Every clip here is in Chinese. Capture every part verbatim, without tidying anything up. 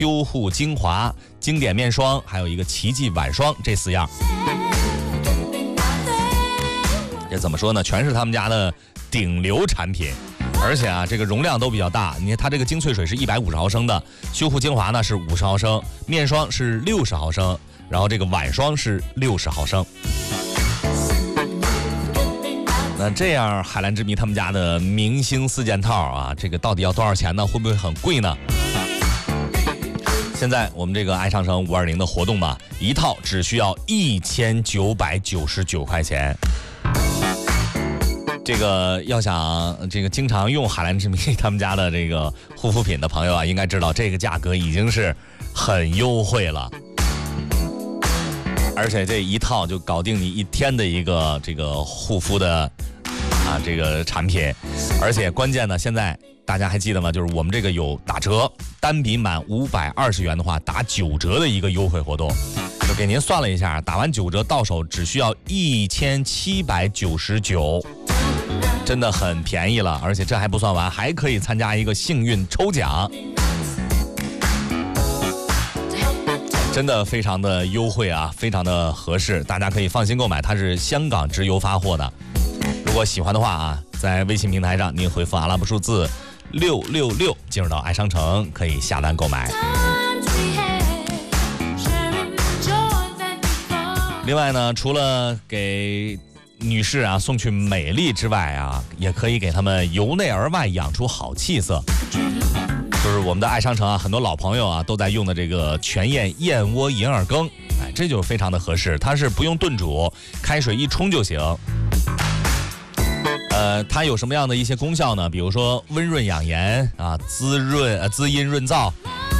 修护精华、经典面霜，还有一个奇迹晚霜，这四样。这怎么说呢？全是他们家的顶流产品。而且啊，这个容量都比较大。你看它这个精粹水是一百五十毫升的，修护精华呢是五十毫升，面霜是六十毫升，然后这个晚霜是六十毫升。那这样海蓝之谜他们家的明星四件套啊，这个到底要多少钱呢？会不会很贵呢？现在我们这个爱商城五二零的活动吧，一套只需要一千九百九十九块钱。这个要想这个经常用海蓝之谜他们家的这个护肤品的朋友啊，应该知道这个价格已经是很优惠了，而且这一套就搞定你一天的一个这个护肤的啊这个产品，而且关键呢，现在大家还记得吗？就是我们这个有打折，单笔满五百二十元的话打九折的一个优惠活动。就给您算了一下，打完九折到手只需要一千七百九十九，真的很便宜了。而且这还不算完，还可以参加一个幸运抽奖，真的非常的优惠啊，非常的合适，大家可以放心购买，它是香港直邮发货的。如果喜欢的话啊，在微信平台上您回复阿拉伯数字六六六进入到爱商城，可以下单购买。另外呢，除了给女士啊送去美丽之外啊，也可以给他们由内而外养出好气色。就是我们的爱商城啊，很多老朋友啊都在用的这个全燕燕窝银耳羹，哎，这就非常的合适，它是不用炖煮，开水一冲就行。呃，它有什么样的一些功效呢？比如说温润养颜啊，滋润呃滋阴润燥。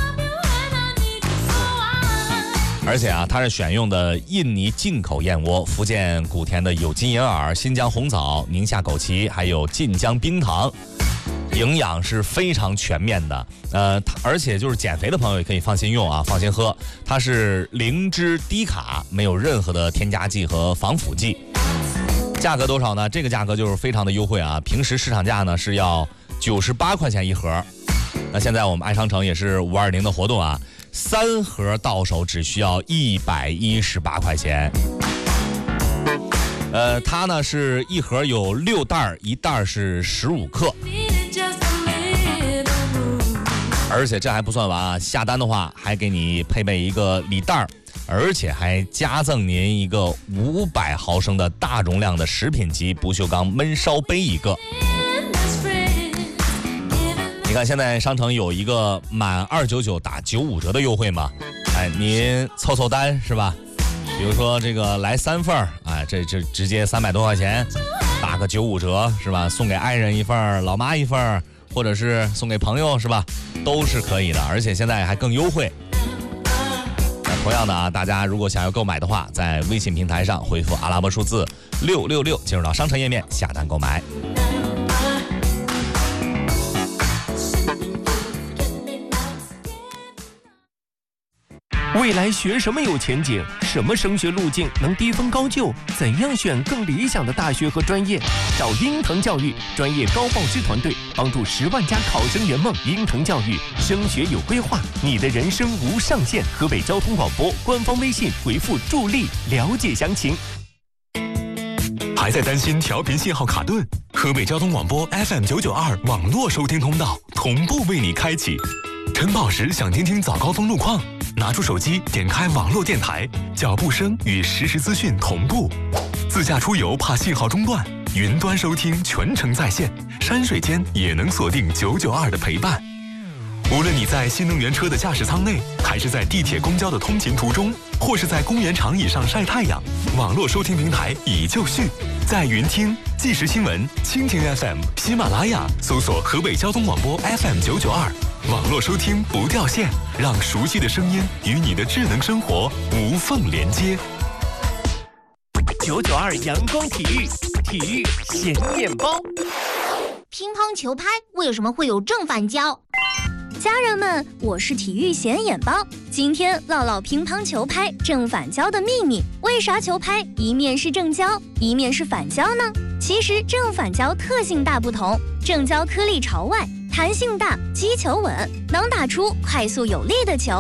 而且啊，它是选用的印尼进口燕窝，福建古田的有机银耳，新疆红枣，宁夏枸杞，还有晋江冰糖，营养是非常全面的。呃，而且就是减肥的朋友也可以放心用啊，放心喝。它是零脂低卡，没有任何的添加剂和防腐剂。价格多少呢？这个价格就是非常的优惠啊，平时市场价呢是要九十八块钱一盒。那现在我们爱商城也是五二零的活动啊，三盒到手只需要一百一十八块钱。呃，它呢是一盒有六袋，一袋是十五克。而且这还不算完啊，下单的话还给你配备一个礼袋，而且还加赠您一个五百毫升的大容量的食品级不锈钢焖烧杯一个。你看现在商城有一个满二九九打九五折的优惠嘛，哎，您凑凑单是吧？比如说这个来三份儿，哎，这这直接三百多块钱，打个九五折是吧？送给爱人一份儿，老妈一份儿，或者是送给朋友是吧？都是可以的，而且现在还更优惠。同样的啊，大家如果想要购买的话，在微信平台上回复阿拉伯数字六六六，进入到商城页面下单购买。 未来学什么有前景？什么升学路径能低分高就？怎样选更理想的大学和专业？找鹰腾教育专业高报师团队，帮助十万家考生圆梦。鹰腾教育升学有规划，你的人生无上限。河北交通广播官方微信回复助力了解详情。 还在担心调频信号卡顿？河北交通广播 F M 九九二网络收听通道同步为你开启。晨跑时想听听早高峰路况？拿出手机，点开网络电台，脚步声与实时资讯同步。自驾出游怕信号中断，云端收听全程在线，山水间也能锁定九九二的陪伴。无论你在新能源车的驾驶舱内，还是在地铁公交的通勤途中，或是在公园长椅上晒太阳，网络收听平台已就绪。在云听、即时新闻、蜻蜓 F M、喜马拉雅搜索河北交通广播 F M 九九二，网络收听不掉线，让熟悉的声音与你的智能生活无缝连接。 九九二阳光体育，体育显眼包。 乒乓球拍为什么会有正反胶？ 家人们，我是体育显眼包，今天唠唠乒乓球拍正反胶的秘密。为啥球拍一面是正胶，一面是反胶呢？其实正反胶特性大不同，正胶颗粒朝外， 弹性大，击球稳，能打出快速有力的球。